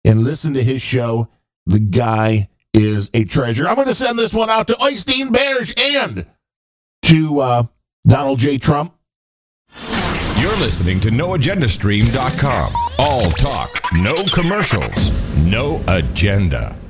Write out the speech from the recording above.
and listen to his show. The guy is a treasure. I'm going to send this one out to Oystein Bears and to Donald J. Trump. You're listening to NoAgendaStream.com. All talk, no commercials, no agenda.